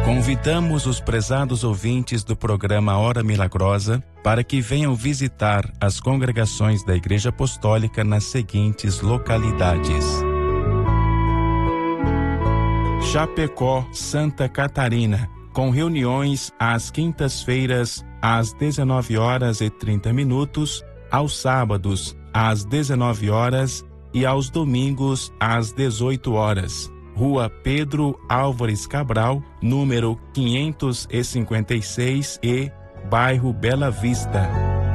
Convidamos os prezados ouvintes do programa Hora Milagrosa para que venham visitar as congregações da Igreja Apostólica nas seguintes localidades: Chapecó, Santa Catarina, com reuniões às quintas-feiras às 19h30, aos sábados às 19h e aos domingos às 18h. Rua Pedro Álvares Cabral, número 556 e bairro Bela Vista.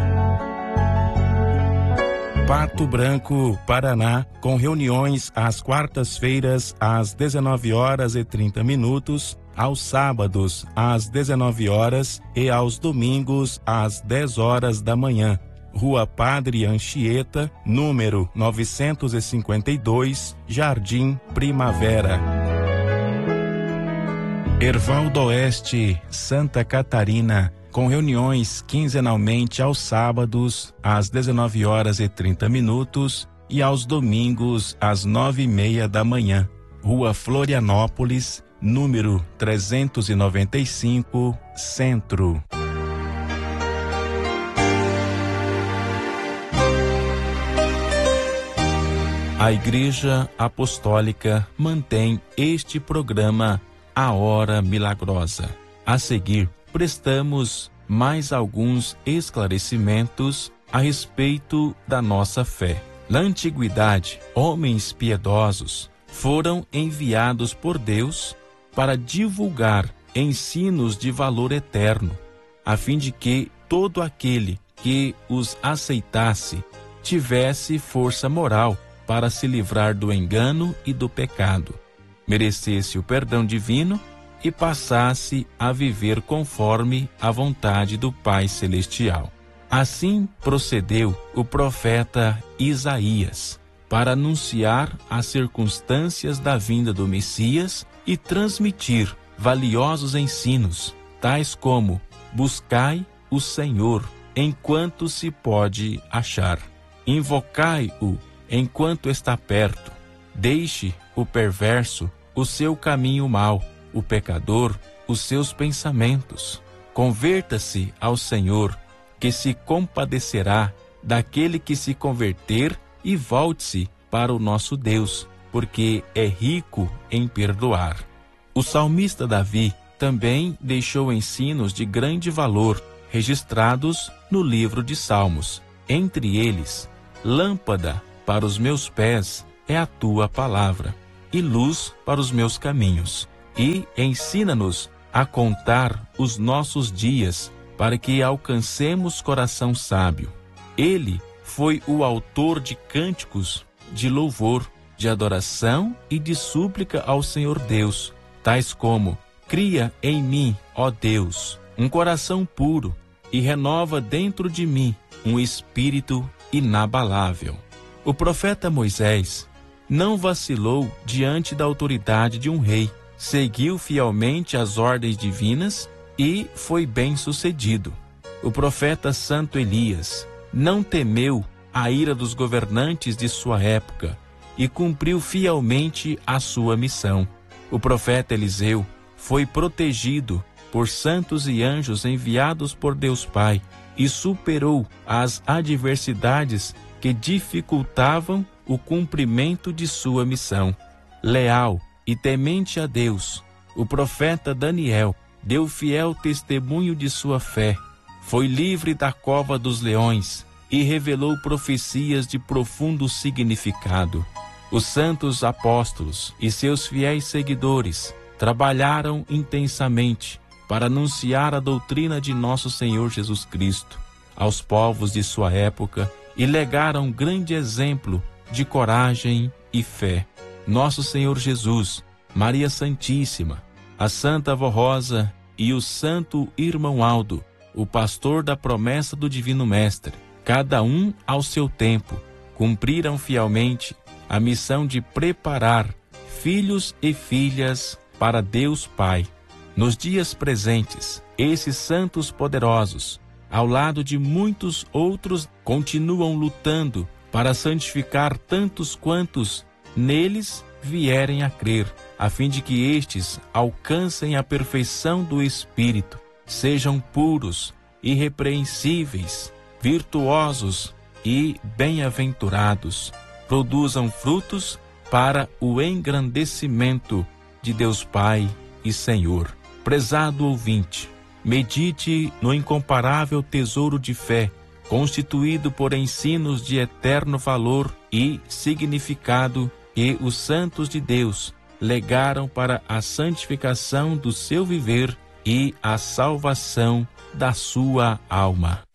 Pato Branco, Paraná, com reuniões às quartas-feiras às 19h30, aos sábados às 19h e aos domingos às 10h da manhã. Rua Padre Anchieta, número 952, Jardim Primavera. Herval do Oeste, Santa Catarina, com reuniões quinzenalmente aos sábados às 19h30 e aos domingos às 9h30 da manhã. Rua Florianópolis, número 395, Centro. A Igreja Apostólica mantém este programa A Hora Milagrosa. A seguir, prestamos mais alguns esclarecimentos a respeito da nossa fé. Na antiguidade, homens piedosos foram enviados por Deus para divulgar ensinos de valor eterno, a fim de que todo aquele que os aceitasse tivesse força moral para se livrar do engano e do pecado, merecesse o perdão divino e passasse a viver conforme a vontade do Pai Celestial. Assim procedeu o profeta Isaías para anunciar as circunstâncias da vinda do Messias e transmitir valiosos ensinos, tais como: buscai o Senhor enquanto se pode achar, invocai-o enquanto está perto, deixe o perverso o seu caminho mau, o pecador os seus pensamentos. Converta-se ao Senhor, que se compadecerá daquele que se converter, e volte-se para o nosso Deus, porque é rico em perdoar. O salmista Davi também deixou ensinos de grande valor, registrados no livro de Salmos. Entre eles: lâmpada para os meus pés é a tua palavra, e luz para os meus caminhos. E ensina-nos a contar os nossos dias, para que alcancemos coração sábio. Ele foi o autor de cânticos de louvor, de adoração e de súplica ao Senhor Deus, tais como: cria em mim, ó Deus, um coração puro, e renova dentro de mim um espírito inabalável. O profeta Moisés não vacilou diante da autoridade de um rei, seguiu fielmente as ordens divinas e foi bem-sucedido. O profeta Santo Elias não temeu a ira dos governantes de sua época e cumpriu fielmente a sua missão. O profeta Eliseu foi protegido por santos e anjos enviados por Deus Pai e superou as adversidades que dificultavam o cumprimento de sua missão. Leal e temente a Deus, o profeta Daniel deu fiel testemunho de sua fé, foi livre da cova dos leões e revelou profecias de profundo significado. Os santos apóstolos e seus fiéis seguidores trabalharam intensamente para anunciar a doutrina de nosso Senhor Jesus Cristo aos povos de sua época e legaram um grande exemplo de coragem e fé. Nosso Senhor Jesus, Maria Santíssima, a Santa Avó Rosa e o Santo Irmão Aldo, o pastor da promessa do Divino Mestre, cada um ao seu tempo, cumpriram fielmente a missão de preparar filhos e filhas para Deus Pai. Nos dias presentes, esses santos poderosos, ao lado de muitos outros, continuam lutando para santificar tantos quantos neles vierem a crer, a fim de que estes alcancem a perfeição do Espírito, sejam puros, irrepreensíveis, virtuosos e bem-aventurados, produzam frutos para o engrandecimento de Deus Pai e Senhor. Prezado ouvinte, medite no incomparável tesouro de fé, constituído por ensinos de eterno valor e significado que os santos de Deus legaram para a santificação do seu viver e a salvação da sua alma.